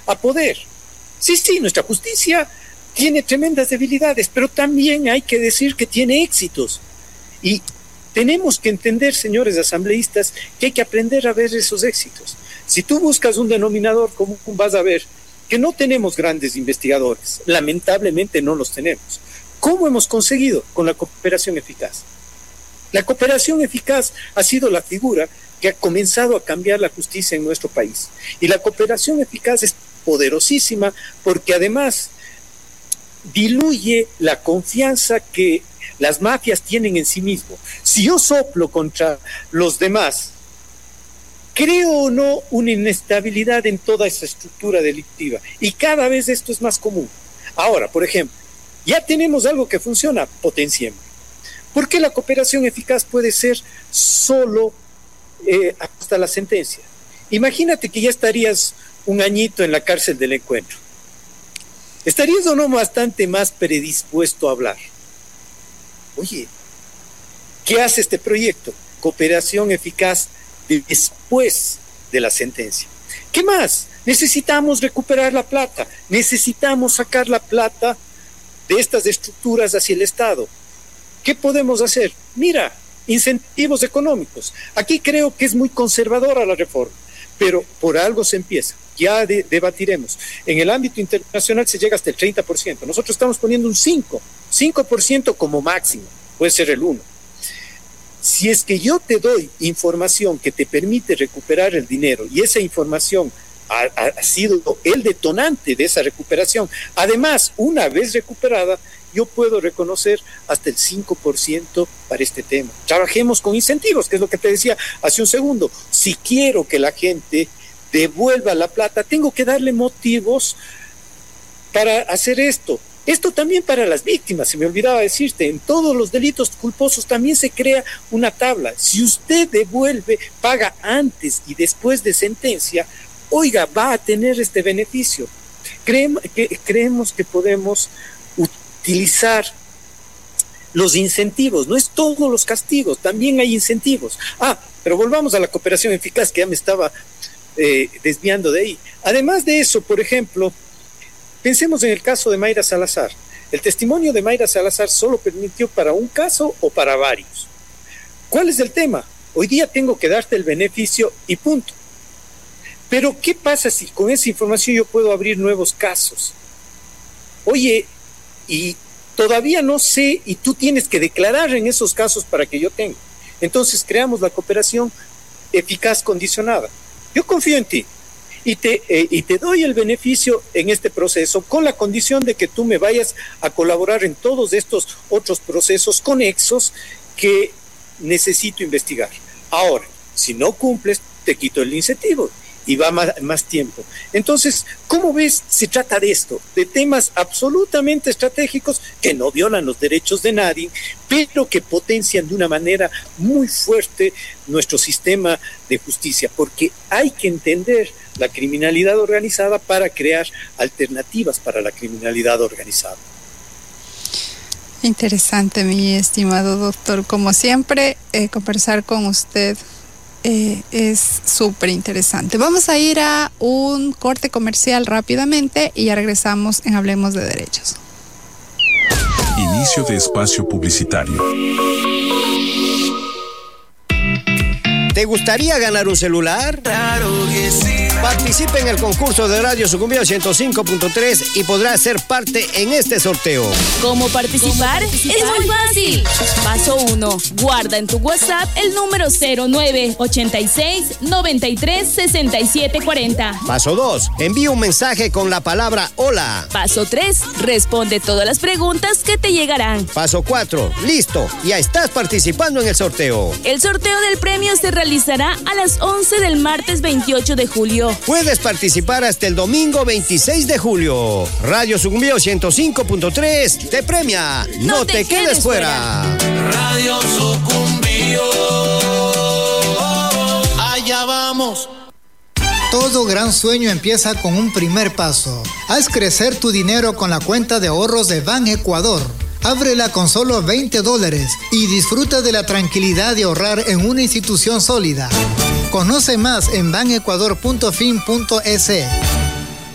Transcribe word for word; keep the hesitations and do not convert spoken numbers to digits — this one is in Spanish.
a poder. Sí, sí, nuestra justicia tiene tremendas debilidades, pero también hay que decir que tiene éxitos. Y tenemos que entender, señores asambleístas, que hay que aprender a ver esos éxitos. Si tú buscas un denominador común, vas a ver que no tenemos grandes investigadores. Lamentablemente no los tenemos. ¿Cómo hemos conseguido? Con la cooperación eficaz. La cooperación eficaz ha sido la figura que ha comenzado a cambiar la justicia en nuestro país. Y la cooperación eficaz es poderosísima porque además diluye la confianza que las mafias tienen en sí mismos. Si yo soplo contra los demás, creo o no una inestabilidad en toda esa estructura delictiva. Y cada vez esto es más común. Ahora, por ejemplo, ya tenemos algo que funciona, potenciemos. ¿Por qué la cooperación eficaz puede ser solo eh, hasta la sentencia? Imagínate que ya estarías un añito en la cárcel del encuentro. ¿Estarías o no bastante más predispuesto a hablar? Oye, ¿qué hace este proyecto? Cooperación eficaz después de la sentencia. ¿Qué más? Necesitamos recuperar la plata, necesitamos sacar la plata de estas estructuras hacia el Estado. ¿Qué podemos hacer? Mira, incentivos económicos. Aquí creo que es muy conservadora la reforma, pero por algo se empieza. Ya de, debatiremos. En el ámbito internacional se llega hasta el treinta por ciento. Nosotros estamos poniendo un cinco por ciento como máximo. Puede ser el uno. Si es que yo te doy información que te permite recuperar el dinero y esa información ha, ha sido el detonante de esa recuperación, además, una vez recuperada, yo puedo reconocer hasta el cinco por ciento para este tema. Trabajemos con incentivos, que es lo que te decía hace un segundo. Si quiero que la gente devuelva la plata, tengo que darle motivos para hacer esto. Esto también para las víctimas, se me olvidaba decirte, en todos los delitos culposos también se crea una tabla. Si usted devuelve, paga antes y después de sentencia, oiga, va a tener este beneficio. Creemos que, creemos que podemos utilizar los incentivos, no es todos los castigos, también hay incentivos. Ah, pero volvamos a la cooperación eficaz, que ya me estaba eh, desviando de ahí. Además de eso, por ejemplo, pensemos en el caso de Mayra Salazar. El testimonio de Mayra Salazar solo permitió para un caso o para varios. ¿Cuál es el tema? Hoy día tengo que darte el beneficio y punto. Pero ¿qué pasa si con esa información yo puedo abrir nuevos casos? Oye, y todavía no sé, y tú tienes que declarar en esos casos para que yo tenga. Entonces creamos la cooperación eficaz condicionada. Yo confío en ti y te, eh, y te doy el beneficio en este proceso con la condición de que tú me vayas a colaborar en todos estos otros procesos conexos que necesito investigar. Ahora, si no cumples, te quito el incentivo y va más, más tiempo. Entonces, ¿cómo ves? Se trata de esto, de temas absolutamente estratégicos que no violan los derechos de nadie, pero que potencian de una manera muy fuerte nuestro sistema de justicia, porque hay que entender la criminalidad organizada para crear alternativas para la criminalidad organizada. Interesante, mi estimado doctor. Como siempre, eh, conversar con usted Eh, es súper interesante. Vamos a ir a un corte comercial rápidamente y ya regresamos en Hablemos de Derechos. Inicio de espacio publicitario. ¿Te gustaría ganar un celular? Claro que sí. Participe en el concurso de Radio Sucumbíos ciento cinco punto tres y podrá ser parte en este sorteo. ¿Cómo participar? ¿Cómo participar? Es muy fácil. Paso uno. Guarda en tu WhatsApp el número cero nueve ochenta y seis noventa y tres sesenta y siete cuarenta. Paso dos. Envía un mensaje con la palabra hola. Paso tres. Responde todas las preguntas que te llegarán. Paso cuatro. Listo. Ya estás participando en el sorteo. El sorteo del premio se realizará a las once del martes veintiocho de julio. Puedes participar hasta el domingo veintiséis de julio. Radio Sucumbíos ciento cinco punto tres te premia. No, no te, te quedes, quedes fuera. fuera. Radio Sucumbíos. Allá vamos. Todo gran sueño empieza con un primer paso. Haz crecer tu dinero con la cuenta de ahorros de Ban Ecuador. Ábrela con solo veinte dólares y disfruta de la tranquilidad de ahorrar en una institución sólida. Conoce más en ban ecuador punto fin punto es.